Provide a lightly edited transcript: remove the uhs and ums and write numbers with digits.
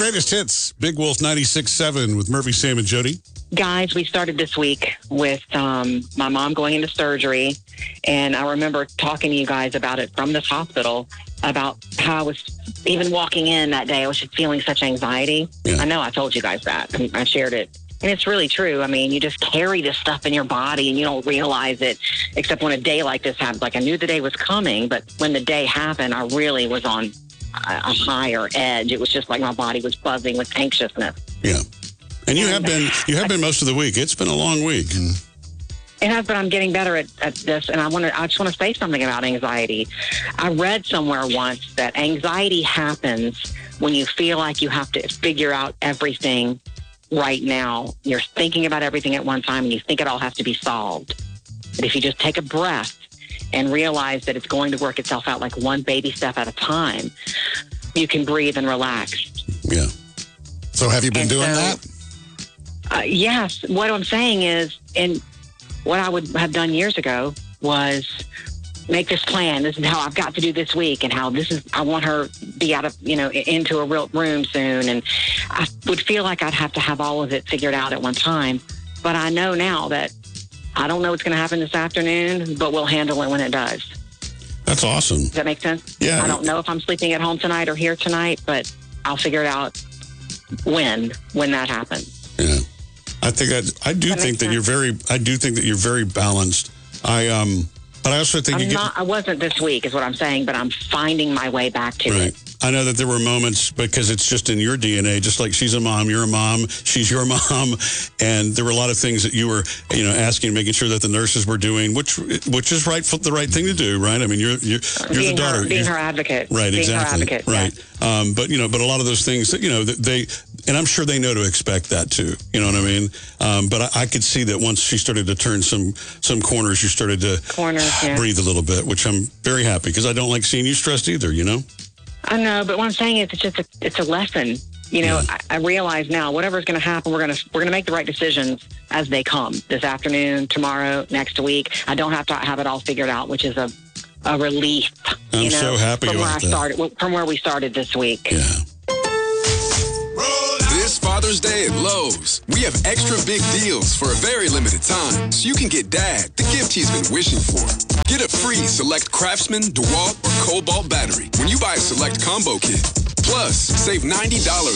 greatest hits. Big Wolf 96.7 with Murphy, Sam, and Jody. Guys, we started this week with my mom going into surgery, and I remember talking to you guys about it from this hospital, about how I was, even walking in that day, I was just feeling such anxiety. Yeah. I know I told you guys that. I shared it. And it's really true. I mean, you just carry this stuff in your body and you don't realize it, except when a day like this happens. Like, I knew the day was coming, but when the day happened, I really was on a higher edge. It was just like my body was buzzing with anxiousness. Yeah. And you have been most of the week. It's been a long week. It has, but I'm getting better at this, and I just want to say something about anxiety. I read somewhere once that anxiety happens when you feel like you have to figure out everything right now. You're thinking about everything at one time, and you think it all has to be solved. But if you just take a breath and realize that it's going to work itself out like one baby step at a time, you can breathe and relax. Yeah. So have you been doing that? Yes. What I'm saying is, and what I would have done years ago was make this plan. This is how I've got to do this week, and how I want her to be out of, into a real room soon. And I would feel like I'd have to have all of it figured out at one time. But I know now that I don't know what's going to happen this afternoon, but we'll handle it when it does. That's awesome. Does that make sense? Yeah. I don't know if I'm sleeping at home tonight or here tonight, but I'll figure it out when that happens. Yeah. I think I do think that you're very balanced. But I also think I wasn't this week, is what I'm saying, but I'm finding my way back to it. I know that there were moments, because it's just in your DNA, just like she's a mom, you're a mom, she's your mom, and there were a lot of things that you were, asking, making sure that the nurses were doing, which is the right thing to do, right? I mean, you're the daughter, being her advocate, right? Being Exactly, her advocate, right? Yeah. But a lot of those things that they. And I'm sure they know to expect that too. You know what I mean? But I could see that once she started to turn some corners, you started to breathe a little bit, which I'm very happy, because I don't like seeing you stressed either, I know, but what I'm saying is it's a lesson. I realize now, whatever's going to happen, we're going to make the right decisions as they come, this afternoon, tomorrow, next week. I don't have to have it all figured out, which is a relief. I'm so happy from where we started this week. Yeah. This Father's Day at Lowe's, we have extra big deals for a very limited time, so you can get Dad the gift he's been wishing for. Get a free Select Craftsman, DeWalt, or Cobalt battery when you buy a Select Combo Kit. Plus, save $90